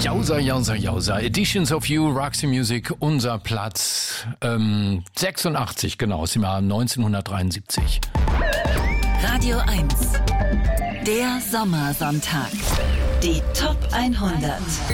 Jausa, Jausa, Jausa. Editions of You, Roxy Music, unser Platz 86, genau, aus dem Jahr 1973. Radio 1, der Sommersonntag. Die Top 100.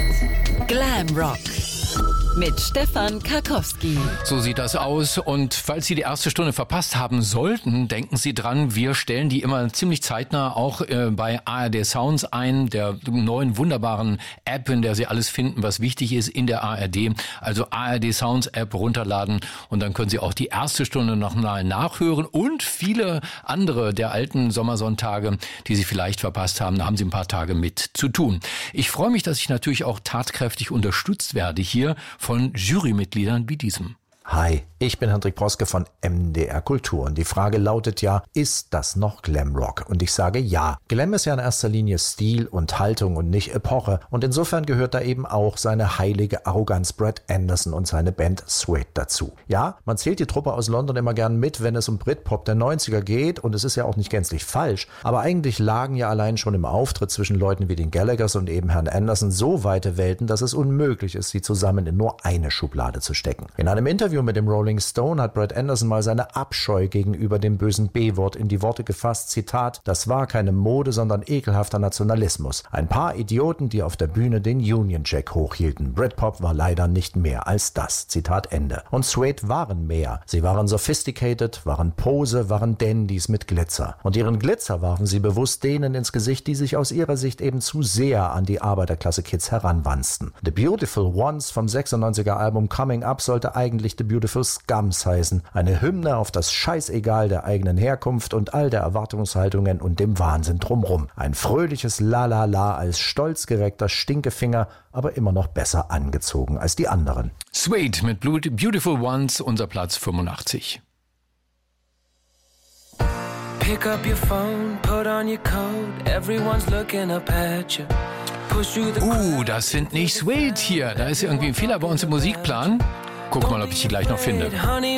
Glam Rock. Mit Stefan Karkowski. So sieht das aus. Und falls Sie die erste Stunde verpasst haben sollten, denken Sie dran, wir stellen die immer ziemlich zeitnah auch bei ARD Sounds ein, der neuen wunderbaren App, in der Sie alles finden, was wichtig ist in der ARD. Also ARD Sounds App runterladen und dann können Sie auch die erste Stunde noch mal nachhören und viele andere der alten Sommersonntage, die Sie vielleicht verpasst haben. Da haben Sie ein paar Tage mit zu tun. Ich freue mich, dass ich natürlich auch tatkräftig unterstützt werde hier von Jurymitgliedern wie diesem. Hi, ich bin Hendrik Proske von MDR Kultur und die Frage lautet ja, ist das noch Glamrock? Und ich sage ja. Glam ist ja in erster Linie Stil und Haltung und nicht Epoche und insofern gehört da eben auch seine heilige Arroganz Brad Anderson und seine Band Suede dazu. Ja, man zählt die Truppe aus London immer gern mit, wenn es um Britpop der 90er geht und es ist ja auch nicht gänzlich falsch, aber eigentlich lagen ja allein schon im Auftritt zwischen Leuten wie den Gallaghers und eben Herrn Anderson so weite Welten, dass es unmöglich ist, sie zusammen in nur eine Schublade zu stecken. In einem Interview mit dem Rolling Stone hat Brad Anderson mal seine Abscheu gegenüber dem bösen B-Wort in die Worte gefasst, Zitat, das war keine Mode, sondern ekelhafter Nationalismus. Ein paar Idioten, die auf der Bühne den Union Jack hochhielten. Britpop war leider nicht mehr als das, Zitat Ende. Und Suede waren mehr. Sie waren sophisticated, waren Pose, waren Dandys mit Glitzer. Und ihren Glitzer warfen sie bewusst denen ins Gesicht, die sich aus ihrer Sicht eben zu sehr an die Arbeiterklasse-Kids heranwanzten. The Beautiful Ones vom 96er Album Coming Up sollte eigentlich The Beautiful Scums heißen. Eine Hymne auf das Scheißegal der eigenen Herkunft und all der Erwartungshaltungen und dem Wahnsinn drumrum. Ein fröhliches La-La-La als stolz gereckter Stinkefinger, aber immer noch besser angezogen als die anderen. Suede mit Beautiful Ones, unser Platz 85. Pick up your phone, put on your coat, everyone's looking up at you. Das sind nicht Suede hier. Da ist irgendwie ein Fehler bei uns im Musikplan. Guck mal, ob ich die gleich noch finde.